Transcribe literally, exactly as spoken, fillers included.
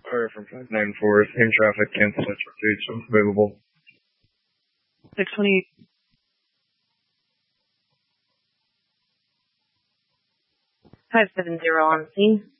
Sorry from five nine four, same traffic, cancel that truck date, so available. six twenty-eight. five seven zero on scene.